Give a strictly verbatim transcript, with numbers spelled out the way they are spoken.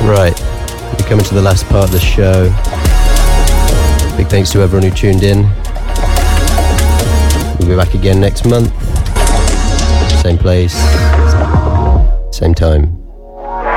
Right, we're coming to the last part of the show. Big thanks to everyone who tuned in. We'll be back again next month. Same place, same time.